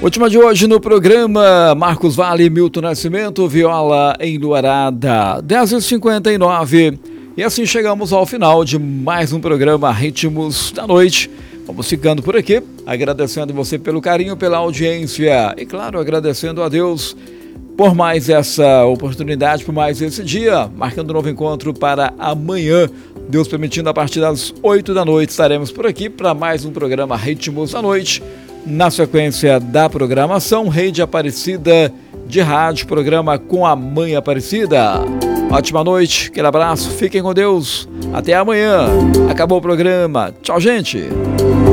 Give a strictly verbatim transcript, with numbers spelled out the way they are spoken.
Última de hoje no programa, Marcos Vale, Milton Nascimento, viola enluarada, dez e cinquenta e nove. E assim chegamos ao final de mais um programa Ritmos da Noite. Vamos ficando por aqui, agradecendo você pelo carinho, pela audiência e, claro, agradecendo a Deus por mais essa oportunidade, por mais esse dia, marcando um novo encontro para amanhã. Deus permitindo, a partir das oito da noite, estaremos por aqui para mais um programa Ritmos da Noite. Na sequência da programação, Rede Aparecida de Rádio, programa com a Mãe Aparecida. Ótima noite, aquele abraço, fiquem com Deus, até amanhã. Acabou o programa, tchau, gente.